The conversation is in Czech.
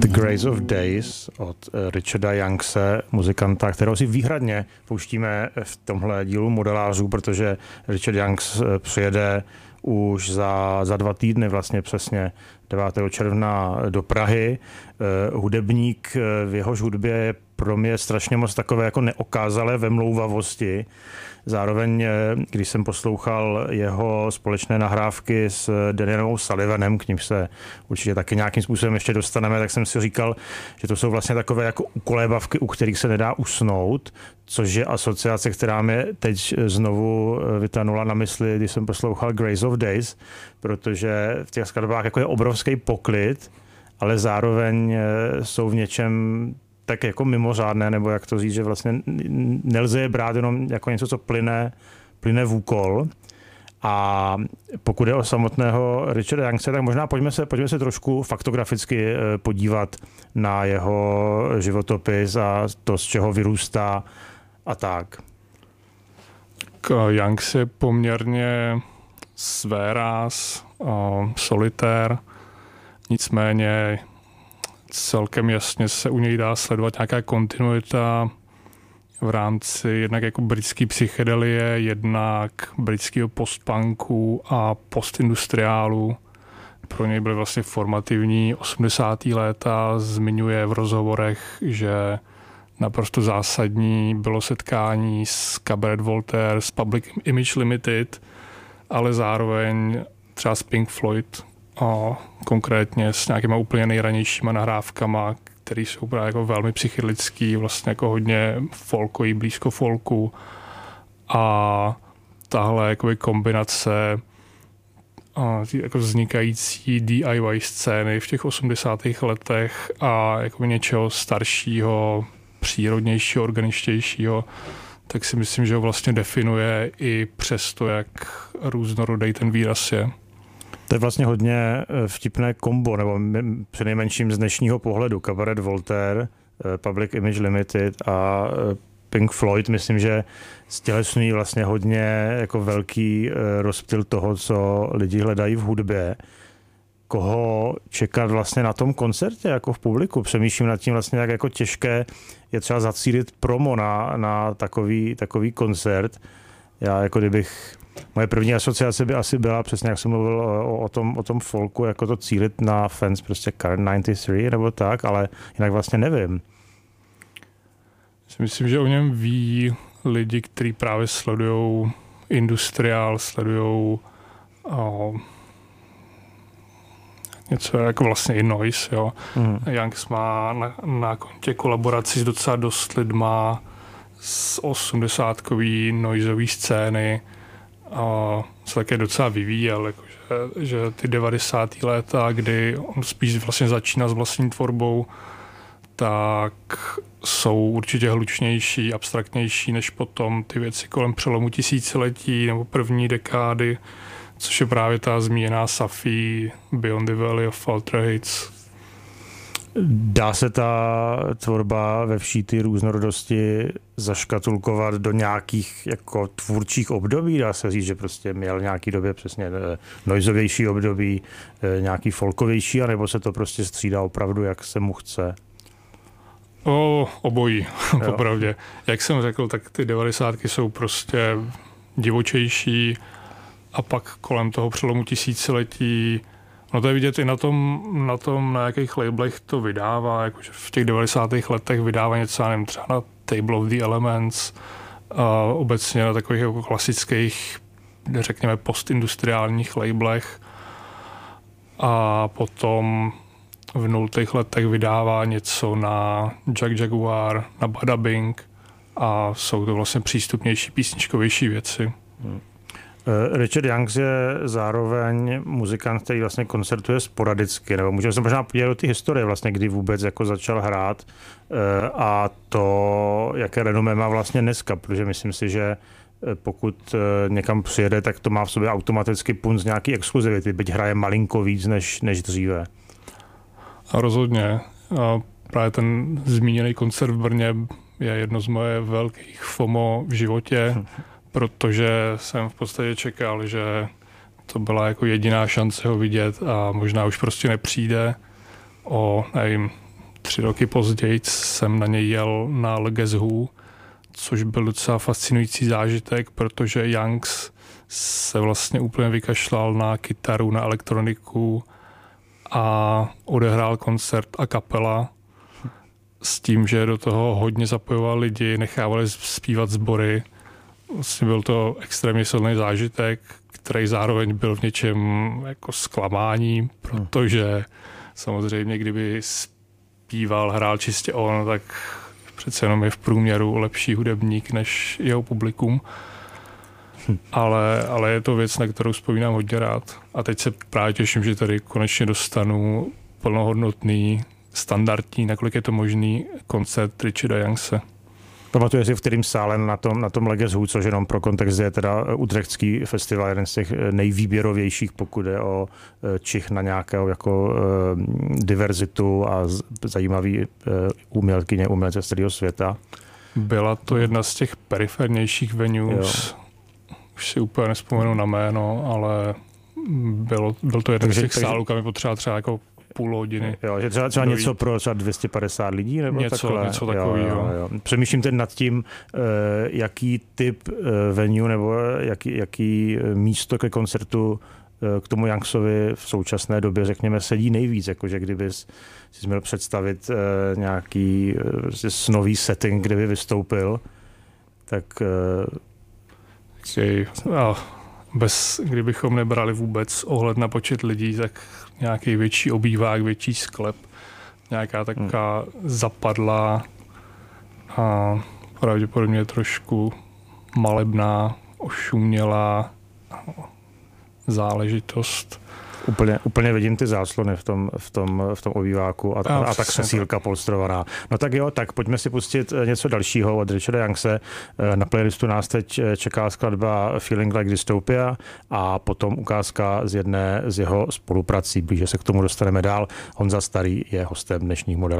The Grace of Days od Richarda Youngse, muzikanta, kterého si výhradně pouštíme v tomhle dílu modelářů, protože Richard Youngs přijede už za 2 týdny, vlastně přesně 9. června do Prahy. Hudebník, v jehož hudbě je pro mě strašně moc takové jako neokázalé vemlouvavosti. Zároveň, když jsem poslouchal jeho společné nahrávky s Danielem Sullivanem, k ním se určitě taky nějakým způsobem ještě dostaneme, tak jsem si říkal, že to jsou vlastně takové jako ukolébavky, u kterých se nedá usnout, což je asociace, která mě teď znovu vytanula na mysli, když jsem poslouchal Grace of Days, protože v těch skladbách jako je obrovský poklid, ale zároveň jsou v něčem tak jako mimořádné, nebo jak to říct, že vlastně nelze je brát jenom jako něco, co plyne v úkol. A pokud je o samotného Richarda Youngse, tak možná pojďme se trošku faktograficky podívat na jeho životopis a to, z čeho vyrůstá a tak. Youngs je poměrně svéráz, solitér, nicméně celkem jasně se u něj dá sledovat nějaká kontinuita v rámci jednak jako britský psychedelie, jednak britského postpunku a postindustriálu. Pro něj byly vlastně formativní 80. léta. Zmiňuje v rozhovorech, že naprosto zásadní bylo setkání s Cabaret Voltaire, s Public Image Limited, ale zároveň třeba s Pink Floyd, a konkrétně s nějakýma úplně nejranějšíma nahrávkama, které jsou právě jako velmi psychedelický, vlastně jako hodně folkový, blízko folku. A tahle jakoby kombinace jako vznikající DIY scény v těch 80. letech a jako něčeho staršího, přírodnějšího, organičtějšího, tak si myslím, že ho vlastně definuje i přesto, jak různorodý ten výraz je. To je vlastně hodně vtipné kombo, nebo přinejmenším z dnešního pohledu. Cabaret Voltaire, Public Image Limited a Pink Floyd, myslím, že stělesňují vlastně hodně jako velký rozptyl toho, co lidi hledají v hudbě. Koho čekat vlastně na tom koncertě, jako v publiku. Přemýšlím nad tím vlastně, jak jako těžké je třeba zacílit promo na takový koncert. Já jako kdybych moje první asociace by asi byla, přesně jak jsem mluvil o tom folku, jako to cílit na fans prostě Current 93 nebo tak, ale jinak vlastně nevím. Myslím, že o něm ví lidi, kteří právě sledujou industriál, sledujou něco jako vlastně i noise, jo. Youngs má na kontě kolaboraci s docela dost lidma z 80kový noizový scény, a se také docela vyvíjel, jakože, že ty 90. léta, kdy on spíš vlastně začíná s vlastní tvorbou, tak jsou určitě hlučnější, abstraktnější než potom ty věci kolem přelomu tisíciletí nebo první dekády, což je právě ta zmíněná Safi, Beyond the Valley of Ultra Hits. Dá se ta tvorba ve vší ty různorodosti zaškatulkovat do nějakých jako tvůrčích období? Dá se říct, že prostě měl nějaký době přesně noizovější období, nějaký folkovější, anebo se to prostě střídá opravdu, jak se mu chce? Obojí, popravdě. Jak jsem řekl, tak ty 90. jsou prostě divočejší a pak kolem toho přelomu tisíciletí. No to je vidět i na tom, na jakých labelech to vydává, jakože v těch 90. letech vydává něco, nevím, třeba na Table of the Elements, a obecně na takových jako klasických, řekněme, postindustriálních labelech. A potom v 0. letech vydává něco na Jack Jaguar, na Bada Bing a jsou to vlastně přístupnější, písničkovější věci. Richard Youngs je zároveň muzikant, který vlastně koncertuje sporadicky, nebo můžeme se možná podívat do ty historie, vlastně, kdy vůbec jako začal hrát a to, jaké renomé má vlastně dneska, protože myslím si, že pokud někam přijede, tak to má v sobě automaticky punc nějaký exkluzivity, byť hraje malinko víc než dříve. A rozhodně. A právě ten zmíněný koncert v Brně je jedno z moje velkých FOMO v životě, protože jsem v podstatě čekal, že to byla jako jediná šance ho vidět a možná už prostě nepřijde o, nevím, 3 roky později jsem na něj jel na Le Guess Who, což byl docela fascinující zážitek, protože Youngs se vlastně úplně vykašlal na kytaru, na elektroniku a odehrál koncert a kapela s tím, že do toho hodně zapojoval lidi, nechávali zpívat sbory. Vlastně byl to extrémně silný zážitek, který zároveň byl v něčem jako zklamáním, protože samozřejmě, kdyby zpíval, hrál čistě on, tak přece jenom je v průměru lepší hudebník než jeho publikum. Ale je to věc, na kterou vzpomínám hodně rád. A teď se právě těším, že tady konečně dostanu plnohodnotný, standardní, nakolik je to možný, koncert Richarda Youngse. Pamatuješ si, v kterým sále na tom Le Guess Who, což jenom pro kontext je teda Utrechtský festival, jeden z těch nejvýběrovějších, pokud je o Čich na nějakou jako diverzitu a zajímavý umělkyně, umělce z celého světa. Byla to jedna z těch perifernějších venues. Už si úplně nespomenu na jméno, ale byl to jeden z těch sálů, kam je potřeba třeba jako půl hodiny. Jo, že třeba něco pro třeba 250 lidí nebo něco takového. Jo. Přemýšlím teď nad tím, jaký typ venue nebo jaký místo ke koncertu k tomu Youngsovi v současné době, řekněme, sedí nejvíc. Jakože kdyby si měl představit nějaký nový setting, kde by vystoupil, tak... Kdybychom nebrali vůbec ohled na počet lidí, tak nějaký větší obývák, větší sklep, nějaká taková zapadlá a pravděpodobně trošku malebná, ošumělá záležitost. Úplně vidím ty záslony v tom obýváku a tak sesílka polstrovaná. No tak jo, tak pojďme si pustit něco dalšího od Richarda Youngse. Na playlistu nás teď čeká skladba Feeling Like Dystopia a potom ukázka z jedné z jeho spoluprací. Blíže se k tomu dostaneme dál. Honza Starý je hostem dnešních modelářů.